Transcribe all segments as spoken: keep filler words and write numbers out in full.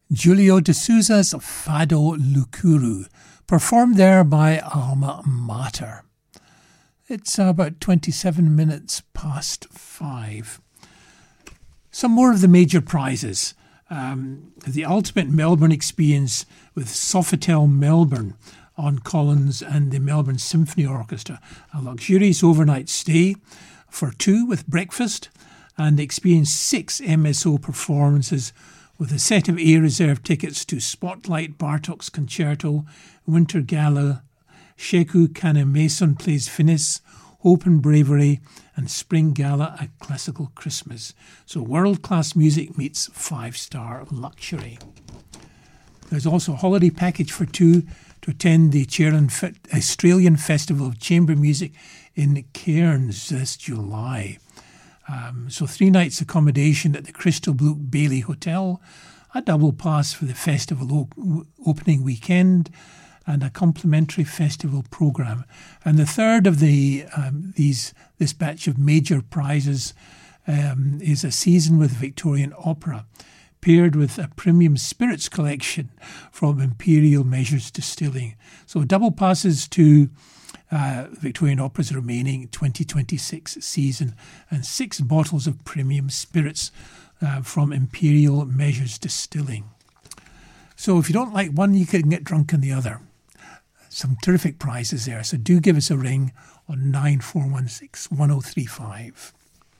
Julio de Souza's Fado Lucuru, performed there by Alma Mater. It's about twenty-seven minutes past five. Some more of the major prizes. Um, the Ultimate Melbourne Experience with Sofitel Melbourne on Collins and the Melbourne Symphony Orchestra. A luxurious overnight stay for two with breakfast, and experience six M S O performances with a set of A reserve tickets to Spotlight Bartok's Concerto, Winter Gala, Sheku Kanemason Plays Finis, Hope and Bravery, and Spring Gala, A Classical Christmas. So world-class music meets five-star luxury. There's also a holiday package for two to attend the Australian Festival of Chamber Music in Cairns this July. Um, so three nights accommodation at the Crystal Blue Bailey Hotel, a double pass for the festival op- opening weekend, and a complimentary festival programme. And the third of the um, these this batch of major prizes um, is a season with Victorian Opera, paired with a premium spirits collection from Imperial Measures Distilling. So double passes to uh, Victorian Opera's remaining twenty twenty-six season, and six bottles of premium spirits uh, from Imperial Measures Distilling. So if you don't like one, you can get drunk on the other. Some terrific prizes there, so do give us a ring on nine four one six, one oh three five.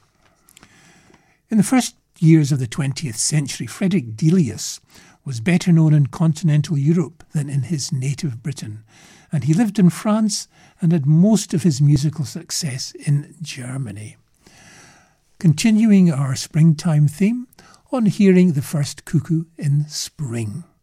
In the first years of the twentieth century, Frederick Delius was better known in continental Europe than in his native Britain, and he lived in France and had most of his musical success in Germany. Continuing our springtime theme on Hearing the First Cuckoo in Spring.